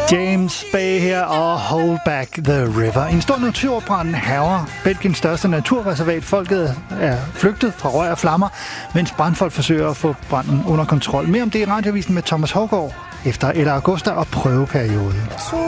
James Bay her og Hold Back the River. En stor naturbrand hærger Belgiens største naturreservat. Folket er flygtet fra røg og flammer, mens brandfolk forsøger at få branden under kontrol. Mere om det i Radioavisen med Thomas Haugaard efter Ella Augusta og prøveperiode.